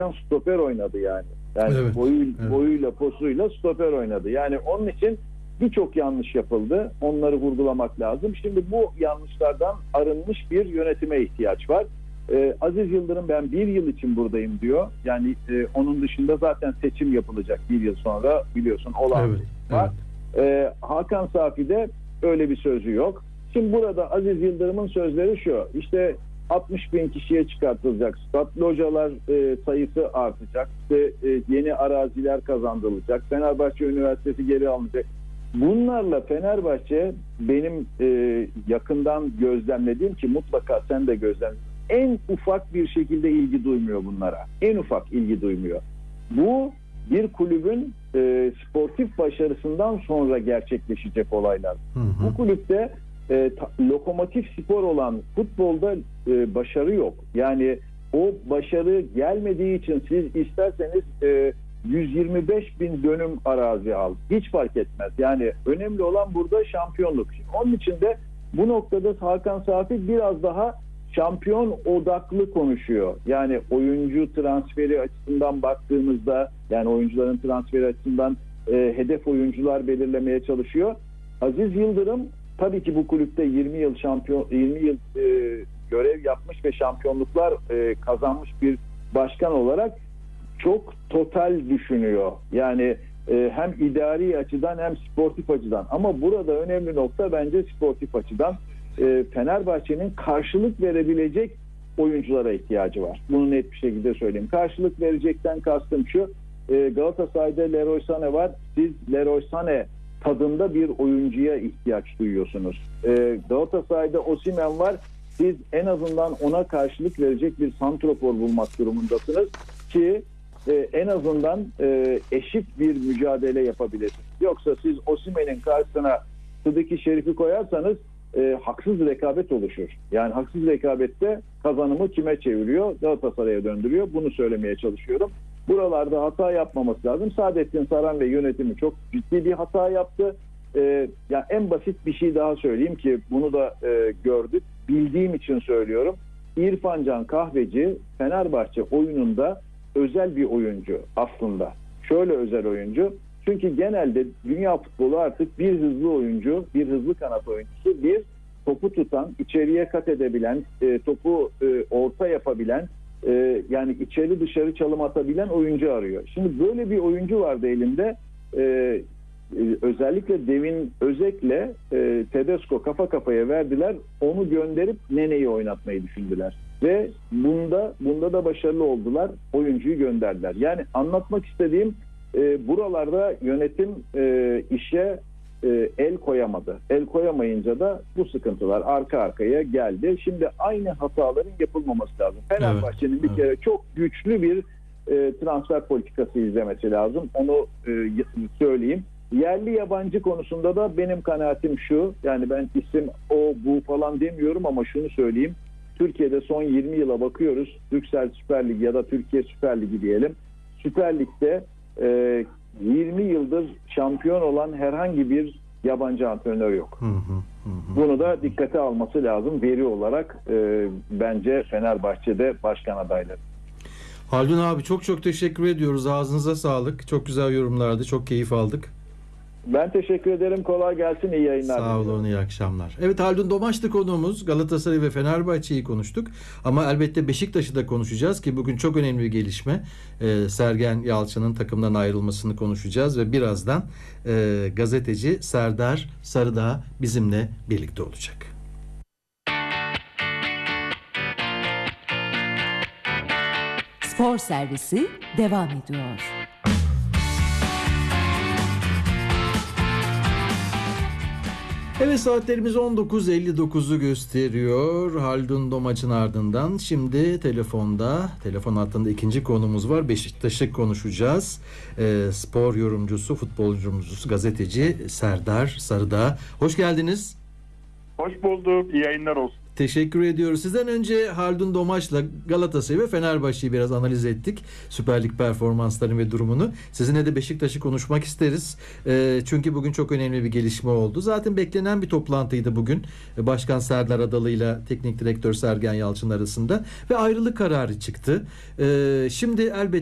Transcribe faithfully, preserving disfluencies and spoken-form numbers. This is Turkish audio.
stoper oynadı yani. Yani evet, boyu, evet. boyuyla posuyla stoper oynadı. Yani onun için birçok yanlış yapıldı. Onları vurgulamak lazım. Şimdi bu yanlışlardan arınmış bir yönetime ihtiyaç var. Ee, Aziz Yıldırım ben bir yıl için buradayım diyor. Yani e, onun dışında zaten seçim yapılacak bir yıl sonra, biliyorsun olan evet, var. evet. Ee, Hakan Safi'de öyle bir sözü yok. Şimdi burada Aziz Yıldırım'ın sözleri şu. İşte altmış bin kişiye çıkartılacak stat, localar e, sayısı artacak, işte, e, yeni araziler kazandırılacak, Fenerbahçe Üniversitesi geri alınacak. Bunlarla Fenerbahçe benim e, yakından gözlemlediğim, ki mutlaka sen de gözlemledin, en ufak bir şekilde ilgi duymuyor bunlara. En ufak ilgi duymuyor. Bu bir kulübün e, sportif başarısından sonra gerçekleşecek olaylar. Hı hı. Bu kulüpte e, ta, lokomotif spor olan futbolda e, başarı yok. Yani o başarı gelmediği için siz isterseniz e, yüz yirmi beş bin dönüm arazi al. Hiç fark etmez. Yani önemli olan burada şampiyonluk. Şimdi onun için de bu noktada Hakan Safi biraz daha şampiyon odaklı konuşuyor. Yani oyuncu transferi açısından baktığımızda, yani oyuncuların transferi açısından e, hedef oyuncular belirlemeye çalışıyor. Aziz Yıldırım tabii ki bu kulüpte yirmi yıl şampiyon yirmi yıl e, görev yapmış ve şampiyonluklar e, kazanmış bir başkan olarak çok total düşünüyor. Yani e, hem idari açıdan hem sportif açıdan. Ama burada önemli nokta bence sportif açıdan. E, Fenerbahçe'nin karşılık verebilecek oyunculara ihtiyacı var. Bunu net bir şekilde söyleyeyim. Karşılık verecekten kastım şu. E, Galatasaray'da Leroy Sané var. Siz Leroy Sané tadında bir oyuncuya ihtiyaç duyuyorsunuz. E, Galatasaray'da Osimhen var. Siz en azından ona karşılık verecek bir santrofor bulmak durumundasınız ki e, en azından e, eşit bir mücadele yapabilirsiniz. Yoksa siz Osimhen'in karşısına Sıdıki Şerif'i koyarsanız e, haksız rekabet oluşur. Yani haksız rekabette kazanımı kime çeviriyor? Galatasaray'a döndürüyor. Bunu söylemeye çalışıyorum. Buralarda hata yapmaması lazım. Saadettin Saran ve yönetimi çok ciddi bir hata yaptı. Ee, yani en basit bir şey daha söyleyeyim ki bunu da e, gördük. Bildiğim için söylüyorum. İrfan Can Kahveci Fenerbahçe oyununda özel bir oyuncu aslında. Şöyle özel oyuncu. Çünkü genelde dünya futbolu artık bir hızlı oyuncu, bir hızlı kanat oyuncusu, bir topu tutan, içeriye kat edebilen, e, topu e, orta yapabilen, e, yani içeri dışarı çalım atabilen oyuncu arıyor. Şimdi böyle bir oyuncu vardı elinde. E, e, özellikle Devin Özek'le e, Tedesco kafa kafaya verdiler. Onu gönderip Nene'yi oynatmayı düşündüler. Ve bunda bunda da başarılı oldular. Oyuncuyu gönderdiler. Yani anlatmak istediğim, E, buralarda yönetim e, işe e, el koyamadı. El koyamayınca da bu sıkıntılar arka arkaya geldi. Şimdi aynı hataların yapılmaması lazım. Fenerbahçe'nin evet, bir kere evet. çok güçlü bir e, transfer politikası izlemesi lazım. Onu e, söyleyeyim. Yerli yabancı konusunda da benim kanaatim şu. Yani ben isim o bu falan demiyorum ama şunu söyleyeyim. Türkiye'de son yirmi yıla bakıyoruz. Türksel Süper Lig ya da Türkiye Süper Ligi diyelim. Süper Lig'de yirmi yıldır şampiyon olan herhangi bir yabancı antrenör yok. Hı hı, hı. Bunu da dikkate alması lazım veri olarak e, bence Fenerbahçe'de başkan adayları. Haldun abi çok çok teşekkür ediyoruz. Ağzınıza sağlık. Çok güzel yorumlardı. Çok keyif aldık. Ben teşekkür ederim. Kolay gelsin. İyi yayınlar. Sağ olun. İyi akşamlar. Evet, Haldun Domaç'tı konuğumuz. Galatasaray ve Fenerbahçe'yi konuştuk. Ama elbette Beşiktaş'ı da konuşacağız ki bugün çok önemli bir gelişme. Ee, Sergen Yalçın'ın takımdan ayrılmasını konuşacağız ve birazdan e, gazeteci Serdar Sarıdağ bizimle birlikte olacak. Spor servisi devam ediyor. Evet, saatlerimiz on dokuz elli dokuzu gösteriyor. Haldun Domaç'ın ardından şimdi telefonda, telefon hattında ikinci konumuz var. Beşiktaş'ı konuşacağız. E, spor yorumcusu, futbol yorumcusu, gazeteci Serdar Sarıdağ. Hoş geldiniz. Hoş bulduk. İyi yayınlar olsun. Teşekkür ediyoruz. Sizden önce Haldun Domaç'la Galatasaray ve Fenerbahçe'yi biraz analiz ettik. Süper Lig performanslarını ve durumunu. Sizinle de Beşiktaş'ı konuşmak isteriz. E, çünkü bugün çok önemli bir gelişme oldu. Zaten beklenen bir toplantıydı bugün. Başkan Serdar Adalı ile Teknik Direktör Sergen Yalçın arasında ve ayrılık kararı çıktı. E, şimdi elbette